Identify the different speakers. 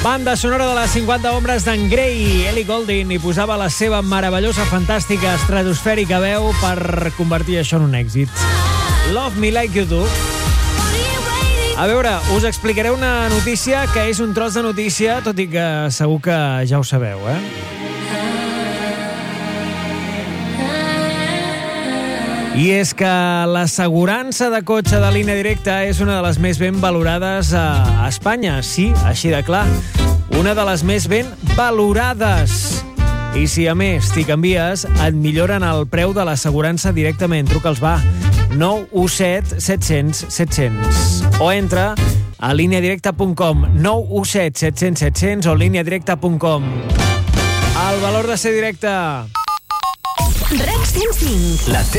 Speaker 1: Banda sonora de les 50 ombres d'en Grey. Ellie Goulding hi posava la seva meravellosa, fantàstica, estratosfèrica veu per convertir això en un èxit. Love Me Like You Do. A veure, us explicaré una notícia que és un tros de notícia, tot i que segur que ja ho sabeu, I és que l'assegurança de cotxe de Línia Directa és una de les més ben valorades a Espanya. Sí, així de clar. Una de les més ben valorades. I si a més t'hi canvies, et milloren el preu de l'assegurança directament. Truca'ls, va. 917 700 700. O entra a lineadirecta.com. 917 700 700 o lineadirecta.com. El valor de ser directe.
Speaker 2: REC 105.